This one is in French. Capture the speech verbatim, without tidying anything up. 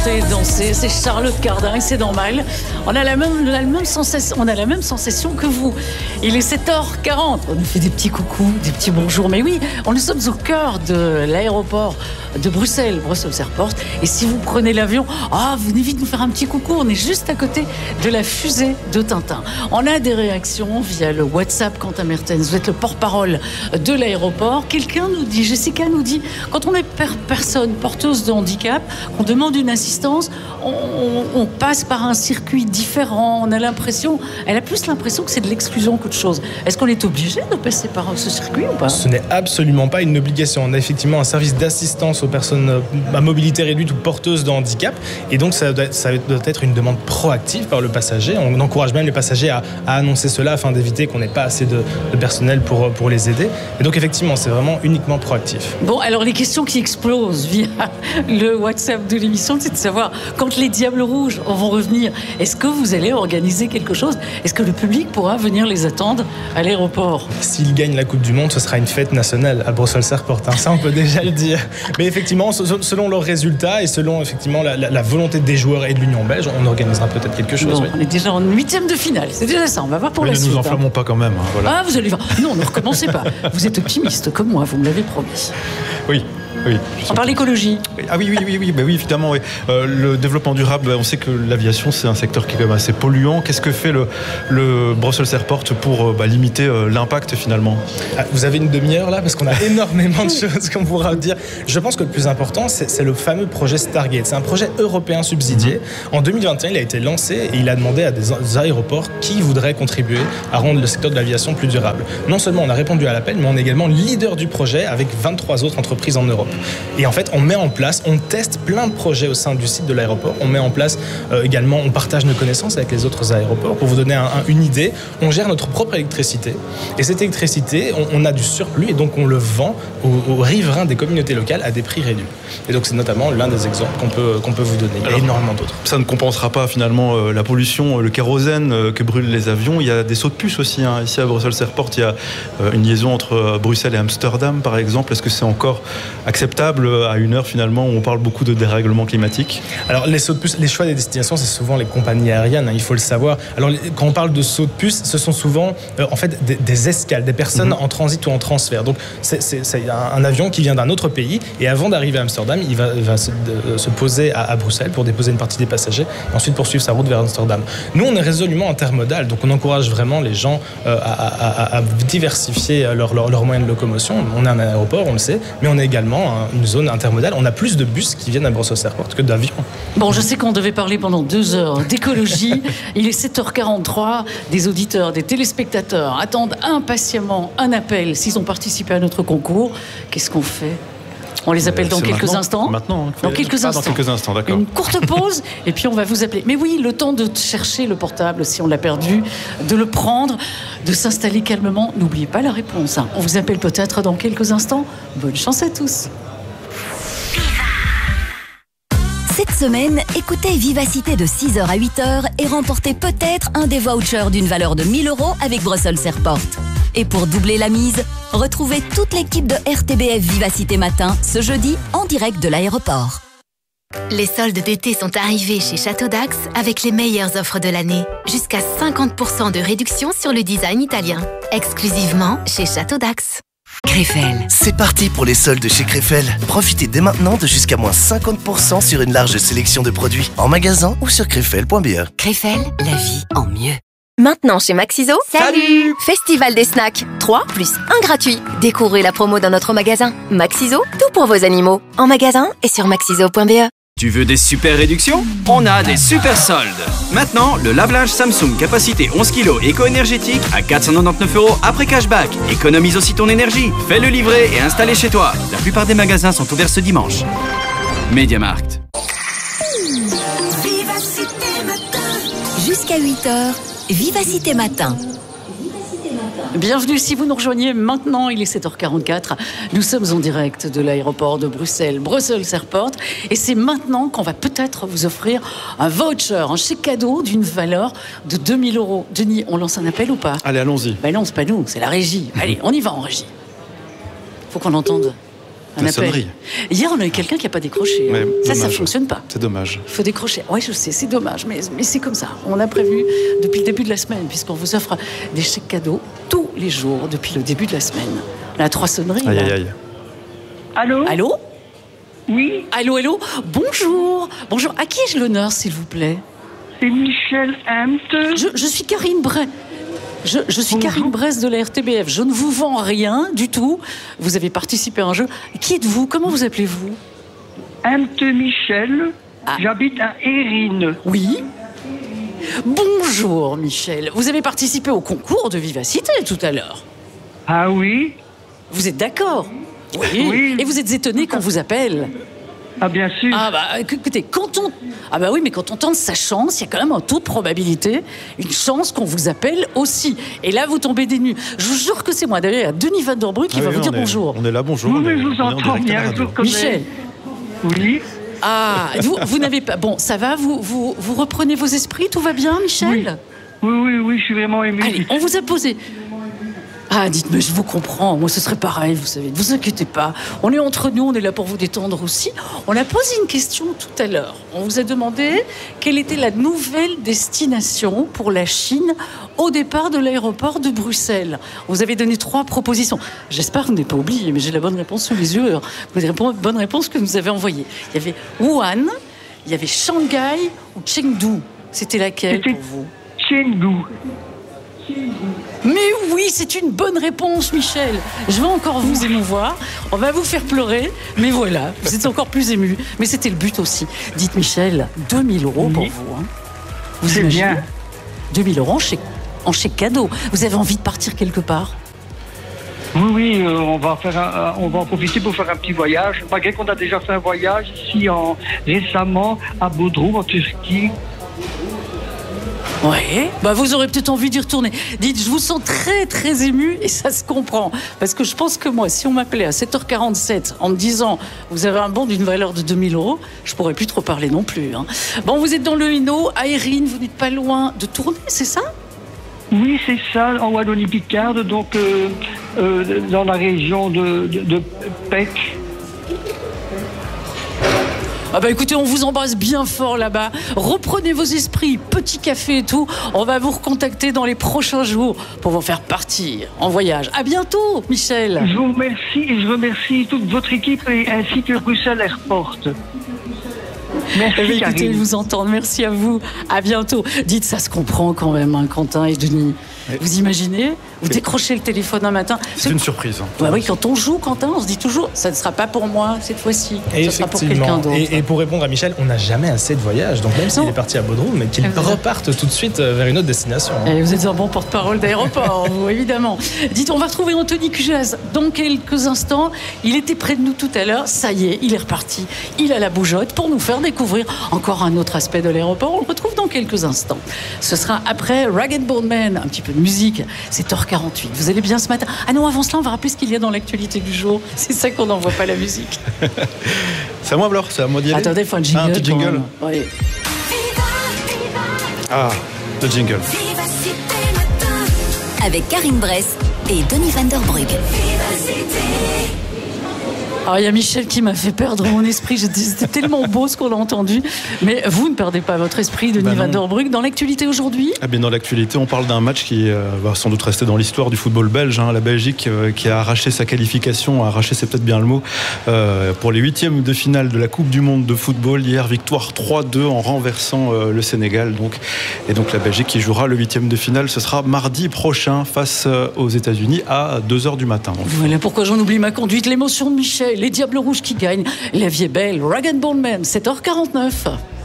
chanter et danser. C'est Charlotte Cardin et c'est normal. On a la même, on a la même sensation, on a la même sensation que vous. Il est sept heures quarante. On nous fait des petits coucous, des petits bonjours. Mais oui, on nous sommes au cœur de l'aéroport de Bruxelles, Brussels Airport. Et si vous prenez l'avion, ah, venez vite nous faire un petit coucou. On est juste à côté de la fusée de Tintin. On a des réactions via le WhatsApp. Quentin Mertens, vous êtes le porte-parole de l'aéroport. Quelqu'un nous dit, Jessica nous dit, quand on est per- personne porteuse de handicap, on demande une assistance, on, on, on passe par un circuit différent. On a l'impression, elle a plus l'impression que c'est de l'exclusion qu'autre chose. Est-ce qu'on est obligé de passer par ce circuit ou pas ? Ce n'est absolument pas une obligation. On a effectivement un service d'assistance aux personnes à mobilité réduite ou porteuses de handicap. Et donc, ça doit, ça doit être une demande proactive par le passager. On encourage même les passagers à, à annoncer cela afin d'éviter qu'on n'ait pas assez de, de personnel pour, pour les aider. Et donc, effectivement, c'est vraiment uniquement proactif. Bon, alors les questions qui explosent via le WhatsApp de l'émission, c'est de savoir, quand les Diables Rouges vont revenir, est-ce que vous allez organiser quelque chose ? Est-ce que le public pourra venir les attendre à l'aéroport ? S'ils gagnent la Coupe du Monde, ce sera une fête nationale à Brussels Airport. Hein. Ça, on peut déjà le dire. Mais effectivement, selon leurs résultats et selon effectivement la, la, la volonté des joueurs et de l'Union belge, on organisera peut-être quelque chose. Bon, oui. On est déjà en huitième de finale. C'est déjà ça. On va voir pour Mais la ne suite. nous enflammons hein. pas quand même. Hein, voilà. Ah, vous allez voir. Non, ne recommencez pas. Vous êtes optimiste comme moi, vous me l'avez promis. Oui. Oui, on parle d'écologie. Ah oui, oui, oui, oui, bah oui évidemment. Oui. Euh, le développement durable, on sait que l'aviation, c'est un secteur qui est quand même assez polluant. Qu'est-ce que fait le, le Brussels Airport pour bah, limiter euh, l'impact finalement ? Ah, vous avez une demi-heure là parce qu'on a énormément de choses qu'on pourra dire. Je pense que le plus important, c'est, c'est le fameux projet Stargate. C'est un projet européen subsidié. En deux mille vingt et un, il a été lancé et il a demandé à des aéroports qui voudraient contribuer à rendre le secteur de l'aviation plus durable. Non seulement on a répondu à l'appel, mais on est également leader du projet avec vingt-trois autres entreprises en Europe. Et en fait, on met en place, on teste plein de projets au sein du site de l'aéroport. On met en place euh, également, on partage nos connaissances avec les autres aéroports. Pour vous donner un, un, une idée, on gère notre propre électricité. Et cette électricité, on, on a du surplus et donc on le vend aux, aux riverains des communautés locales à des prix réduits. Et donc c'est notamment l'un des exemples qu'on peut, qu'on peut vous donner. Il y a Alors, énormément d'autres. Ça ne compensera pas finalement euh, la pollution, le kérosène euh, que brûlent les avions. Il y a des sauts de puce aussi. Hein. Ici à Brussels Airport, il y a euh, une liaison entre euh, Bruxelles et Amsterdam par exemple. Est-ce que c'est encore acceptable à une heure finalement où on parle beaucoup de dérèglement climatique? Alors les sauts de puce, les choix des destinations, c'est souvent les compagnies aériennes, hein, il faut le savoir. Alors quand on parle de sauts de puce, ce sont souvent euh, en fait des, des escales, des personnes mmh. en transit ou en transfert. Donc c'est, c'est, c'est un, un avion qui vient d'un autre pays et avant d'arriver à Amsterdam, il va, va se, de, se poser à, à Bruxelles pour déposer une partie des passagers et ensuite poursuivre sa route vers Amsterdam. Nous, on est résolument intermodal, donc on encourage vraiment les gens euh, à, à, à diversifier leurs leur, leur moyens de locomotion. On est un aéroport, on le sait, mais on est également une zone intermodale. On a plus de bus qui viennent à Brussels Airport que d'avions. Bon, je sais qu'on devait parler pendant deux heures d'écologie. Il est sept heures quarante-trois. Des auditeurs, des téléspectateurs attendent impatiemment un appel s'ils ont participé à notre concours. Qu'est-ce qu'on fait ? On les appelle dans C'est quelques maintenant, instants. Maintenant, hein, dans quelques ah, instants. Dans quelques instants, d'accord. Une courte pause et puis on va vous appeler. Mais oui, le temps de chercher le portable si on l'a perdu, de le prendre, de s'installer calmement. N'oubliez pas la réponse. Hein. On vous appelle peut-être dans quelques instants. Bonne chance à tous. Cette semaine, écoutez Vivacité de six heures à huit heures et remportez peut-être un des vouchers d'une valeur de mille euros avec Brussels Airport. Et pour doubler la mise, retrouvez toute l'équipe de R T B F Vivacité Matin ce jeudi en direct de l'aéroport. Les soldes d'été sont arrivés chez Château d'Ax avec les meilleures offres de l'année. Jusqu'à cinquante pour cent de réduction sur le design italien. Exclusivement chez Château d'Ax. Crefel. C'est parti pour les soldes chez Crefel. Profitez dès maintenant de jusqu'à moins cinquante pour cent sur une large sélection de produits en magasin ou sur crefel point b e. Crefel, la vie en mieux. Maintenant chez Maxiso, salut! Festival des snacks, trois plus un gratuit. Découvrez la promo dans notre magasin. Maxiso, tout pour vos animaux. En magasin et sur maxiso point b e. Tu veux des super réductions? On a des super soldes. Maintenant, le lave-linge Samsung capacité onze kilos éco-énergétique à quatre cent quatre-vingt-dix-neuf euros après cashback. Économise aussi ton énergie. Fais-le livrer et installer chez toi. La plupart des magasins sont ouverts ce dimanche. MediaMarkt. Jusqu'à huit heures, Vivacité Matin. Bienvenue si vous nous rejoignez maintenant, il est sept heures quarante-quatre. Nous sommes en direct de l'aéroport de Bruxelles, Brussels Airport. Et c'est maintenant qu'on va peut-être vous offrir un voucher, un chèque cadeau d'une valeur de deux mille euros. Denis, on lance un appel ou pas? Allez, allons-y. Ben non, c'est pas nous, c'est la régie. Allez, on y va en régie. Faut qu'on entende. Un La appel. sonnerie. Hier, on a eu quelqu'un qui n'a pas décroché. Mais ça, ça dommage. ne fonctionne pas. C'est dommage. Il faut décrocher. Oui, je sais, c'est dommage, mais, mais c'est comme ça. On a prévu depuis le début de la semaine, puisqu'on vous offre des chèques cadeaux tous les jours depuis le début de la semaine. On a trois sonneries. Aïe, là. aïe, aïe. Allô? Allô? Oui, Allô, allô? Bonjour. Bonjour. À qui ai-je l'honneur, s'il vous plaît? c'est Michel Hempt. Je, je suis Karine Bray. Je, je suis Bonjour. Karine Bresse de la R T B F. Je ne vous vends rien du tout. Vous avez participé à un jeu. Qui êtes-vous? Comment vous appelez-vous? Hempt Michel. Ah. J'habite à Érine. Oui. Bonjour, Michel. Vous avez participé au concours de vivacité tout à l'heure. Ah oui? Vous êtes d'accord? Oui. Oui. Et vous êtes étonné qu'on vous appelle? Ah bien sûr. Ah bah écoutez, quand on... Ah bah oui, mais quand on tente sa chance, il y a quand même un taux de probabilité, une chance qu'on vous appelle aussi. Et là, vous tombez des nues. Je vous jure que c'est moi, d'ailleurs, Denis Van Der Broek qui Ah va oui, vous dire on est- bonjour. On est là, bonjour. Oui, on mais est- je vous on est en entends direct à la bien. Je radio. vous connais. Michel. Oui. Ah, vous, vous n'avez pas... Bon, ça va, vous, vous, vous reprenez vos esprits, tout va bien, Michel? Oui, oui, oui, je suis vraiment ému. Allez, on vous a posé... Ah, dites-moi, je vous comprends. Moi, ce serait pareil, vous savez. Ne vous inquiétez pas. On est entre nous, on est là pour vous détendre aussi. On a posé une question tout à l'heure. On vous a demandé quelle était la nouvelle destination pour la Chine au départ de l'aéroport de Bruxelles. Vous avez donné trois propositions. J'espère que vous n'avez pas oublié, mais j'ai la bonne réponse sous les yeux. Vous avez la bonne réponse que vous avez envoyée. Il y avait Wuhan, il y avait Shanghai ou Chengdu. C'était laquelle C'était- pour vous? Chengdu. Mais oui, c'est une bonne réponse, Michel. Je vais encore vous émouvoir. On va vous faire pleurer. Mais voilà, vous êtes encore plus ému. Mais c'était le but aussi. Dites, Michel, deux mille euros pour Oui. vous. Hein. Vous C'est imaginez bien. deux mille euros en chèque, en chèque cadeau. Vous avez envie de partir quelque part? Oui, oui, euh, on va faire un- un- on va en profiter pour faire un petit voyage. Malgré qu'on a déjà fait un voyage ici en, récemment à Bodrum, en Turquie. Oui, bah vous aurez peut-être envie d'y retourner. Dites, je vous sens très très ému et ça se comprend. Parce que je pense que moi, si on m'appelait à sept heures quarante-sept en me disant vous avez un bon d'une valeur de deux mille euros, je pourrais plus trop parler non plus. Hein. Bon, vous êtes dans le Hainaut, à Érine, vous n'êtes pas loin de Tournai, c'est ça? Oui, c'est ça, en Wallonie-Picarde, donc euh, euh, dans la région de, de, de Pec. Ah bah écoutez, on vous embrasse bien fort là-bas. Reprenez vos esprits, petit café et tout. On va vous recontacter dans les prochains jours pour vous faire partir en voyage. À bientôt, Michel. Je vous remercie et je remercie toute votre équipe et ainsi que Bruxelles Airport. Merci, Eh bien, écoutez, Karine. vous entendre. Merci à vous. À bientôt. Dites, ça se comprend quand même, hein, Quentin et Denis. Vous imaginez? Vous décrochez le téléphone un matin. C'est une surprise. hein. Ouais, oui, quand on joue, Quentin, on se dit toujours, ça ne sera pas pour moi cette fois-ci. Et Ça sera pour quelqu'un effectivement, d'autre. et, et pour répondre à Michel, on n'a jamais assez de voyages. Donc même s'il Non. est parti à Bodrum, mais qu'il Et vous- reparte tout de suite euh, vers une autre destination. hein. Et vous êtes un bon porte-parole d'aéroport, vous, évidemment. Dites, on va retrouver Anthony Cujaz dans quelques instants. Il était près de nous tout à l'heure. Ça y est, il est reparti. Il a la bougeotte pour nous faire découvrir encore un autre aspect de l'aéroport. On le retrouve dans quelques instants. Ce sera après Rag and Bone Man, un petit peu de musique. C'est heure quarante-huit. Vous allez bien ce matin? Ah non, avant cela, on va rappeler ce qu'il y a dans l'actualité du jour. C'est ça qu'on n'envoie pas la musique. C'est à moi, alors? C'est à moi d'y aller? Attendez, il faut un jingle. Ah, un petit quand jingle. même. Ouais. Ah, le jingle. Avec Karine Bresse et Denis Van Der Broek. Alors, il y a Michel qui m'a fait perdre mon esprit. J'étais- C'était tellement beau ce qu'on a entendu. Mais vous ne perdez pas votre esprit, Denis Bah non. Van Der Broek. Dans l'actualité aujourd'hui, Eh bien, dans l'actualité, on parle d'un match qui euh, va sans doute rester dans l'histoire du football belge. hein. La Belgique euh, qui a arraché sa qualification, a arraché, c'est peut-être bien le mot, euh, pour les huitièmes de finale de la Coupe du Monde de football. Hier, victoire trois deux en renversant euh, le Sénégal. Donc. Et donc la Belgique qui jouera le huitième de finale, ce sera mardi prochain face euh, aux États-Unis à deux heures du matin. Donc, voilà pourquoi j'en oublie ma conduite. L'émotion de Michel, les Diables Rouges qui gagnent. La vie est belle. Rag and Bone Man, sept heures quarante-neuf.